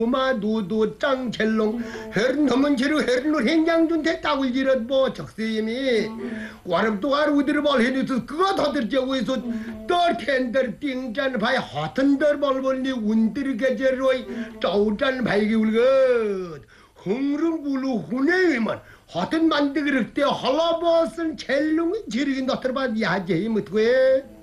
마 노도 짱 젤롱 헤른 넘은 제로 헤른을 행장준 대따굴 지릇 뭐 적세임이 와름도 아루들 볼 해니서 그거 더들자고 해서 더 텐더 띵잔 바이 허튼더 볼볼니 운들 게제로이 쪼잔 바이기 울것 흥릉불루 후네위만 허튼 만드그릇 때 헐라버슨 젤롱이 지르긴 너트르바 야제이 못해